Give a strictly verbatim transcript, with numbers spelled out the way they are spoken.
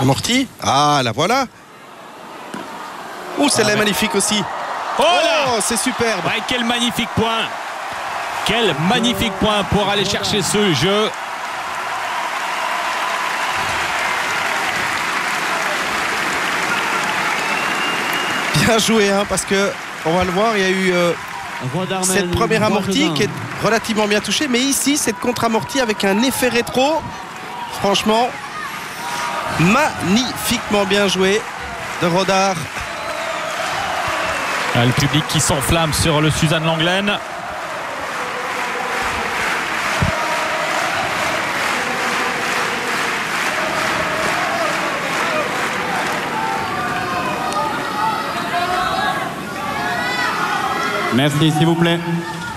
Amorti. Ah, la voilà. Ouh, celle-là est magnifique aussi. Oh là, Oh, c'est superbe. ouais, quel magnifique point. Quel magnifique point pour aller chercher ce jeu. Bien joué, hein, parce que on va le voir, il y a eu euh, cette première amortie qui est relativement bien touchée, mais ici cette contre-amortie avec un effet rétro, franchement magnifiquement bien joué de Rodard. Ah, le public qui s'enflamme sur le Suzanne Lenglen. Merci, s'il vous plaît.